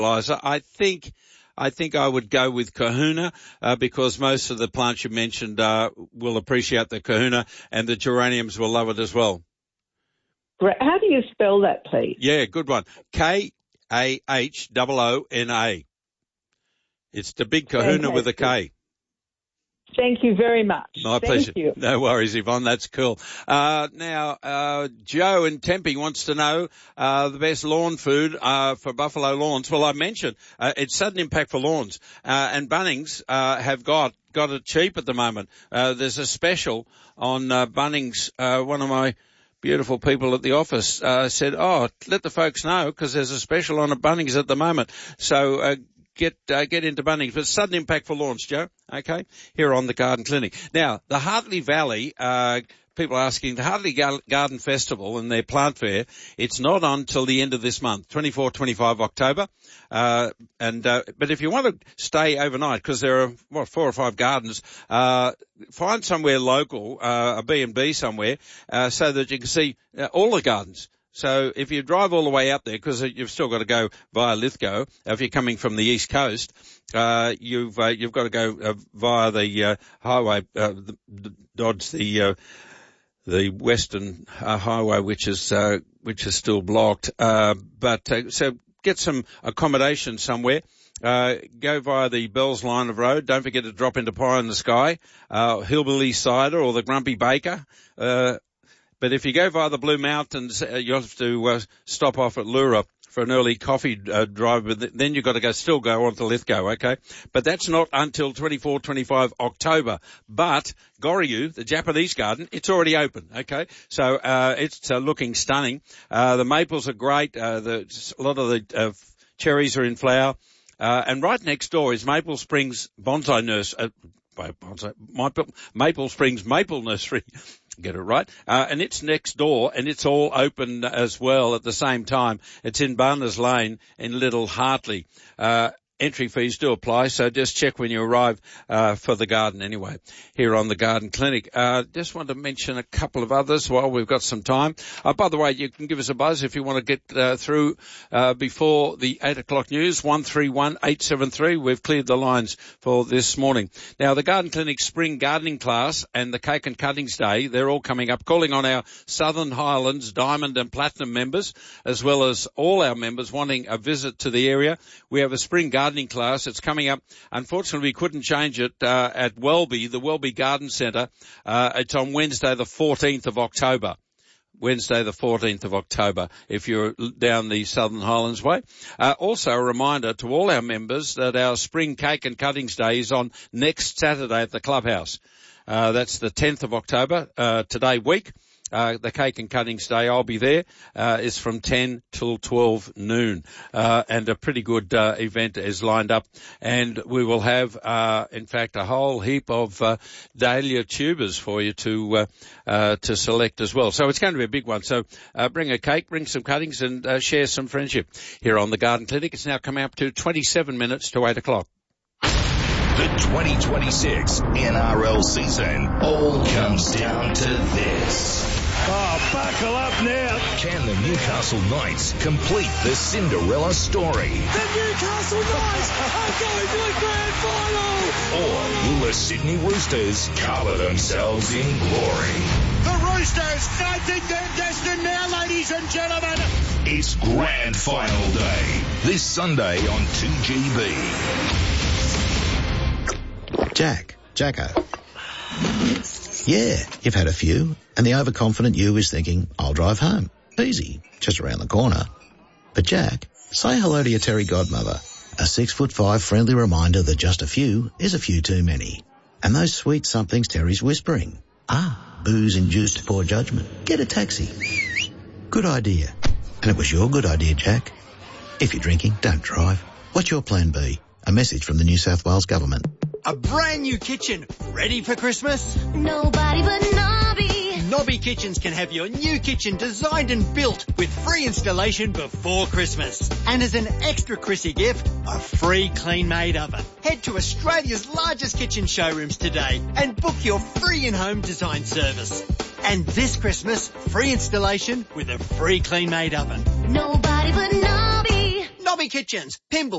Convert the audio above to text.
I think I would go with kahuna because most of the plants you mentioned will appreciate the kahuna, and the geraniums will love it as well. Great. How do you spell that, please? Yeah, good one. Kahona. It's the big kahuna with a K. Thank you very much. My pleasure. You. No worries, Yvonne. That's cool. Now, Joe in Tempe wants to know the best lawn food for Buffalo Lawns. Well, I mentioned it's Sudden Impact for Lawns, and Bunnings have got it cheap at the moment. There's a special on Bunnings. One of my beautiful people at the office said, let the folks know because there's a special on a Bunnings at the moment. So get into Bunnings. But Sudden Impact for Lawns, Joe, okay, here on the Garden Clinic. Now, the Hartley Valley, people are asking, the Hartley Garden Festival and their plant fair, it's not on till the end of this month, 24, 25 October. But if you want to stay overnight, because there are, 4 or 5 gardens, find somewhere local, a B&B somewhere, so that you can see all the gardens. So if you drive all the way out there, because you've still got to go via Lithgow, if you're coming from the East Coast, you've got to go via the highway, dodge the Western highway, which is still blocked. So get some accommodation somewhere. Go via the Bells line of road. Don't forget to drop into Pie in the Sky, Hillbilly Cider or the Grumpy Baker. But if you go via the Blue Mountains, you have to stop off at Lura for an early coffee drive, but then you've got to still go on to Lithgow, okay? But that's not until 24, 25 October. But Goryu, the Japanese garden, it's already open, okay? So it's looking stunning. The maples are great. A lot of the cherries are in flower. And right next door is Maple Springs Bonsai Nursery. Maple Springs Maple Nursery. Get it right. And it's next door, and it's all open as well at the same time. It's in Barners Lane in Little Hartley. Entry fees do apply, so just check when you arrive for the garden anyway, here on the Garden Clinic. Just want to mention a couple of others while we've got some time. By the way, you can give us a buzz if you want to get through before the 8 o'clock news, 131873. We've cleared the lines for this morning. Now, the Garden Clinic Spring Gardening Class and the Cake and Cuttings Day, they're all coming up, calling on our Southern Highlands Diamond and Platinum members, as well as all our members wanting a visit to the area. We have a Spring Gardening class. It's coming up. Unfortunately, we couldn't change it at Welby, the Welby Garden Centre. It's on Wednesday, the 14th of October. Wednesday, the 14th of October, if you're down the Southern Highlands way. Also, a reminder to all our members that our Spring Cake and Cuttings Day is on next Saturday at the Clubhouse. That's the 10th of October, today week. The Cake and Cuttings Day, I'll be there, is from 10 till 12 noon. And a pretty good event is lined up. And we will have, in fact, a whole heap of dahlia tubers for you to select as well. So it's going to be a big one. So bring a cake, bring some cuttings, and share some friendship here on the Garden Clinic. It's now coming up to 27 minutes to 8 o'clock. The 2026 NRL season all comes down to this. Oh, buckle up now. Can the Newcastle Knights complete the Cinderella story? The Newcastle Knights are going to the grand final. Or will the Sydney Roosters cover themselves in glory? The Roosters, I think they're destined now, ladies and gentlemen. It's grand final day, this Sunday on 2GB. Jacko. Yeah, you've had a few, and the overconfident you is thinking, I'll drive home. Easy, just around the corner. But Jack, say hello to your Terry godmother. A 6'5" friendly reminder that just a few is a few too many. And those sweet somethings Terry's whispering. Booze-induced poor judgment. Get a taxi. Good idea. And it was your good idea, Jack. If you're drinking, don't drive. What's your plan B? A message from the New South Wales Government. A brand new kitchen, ready for Christmas? Nobody but Nobby. Nobby Kitchens can have your new kitchen designed and built with free installation before Christmas. And as an extra Chrissy gift, a free clean-made oven. Head to Australia's largest kitchen showrooms today and book your free in-home design service. And this Christmas, free installation with a free clean-made oven. Nobody but Nobby. Nobby Kitchens, Pymble.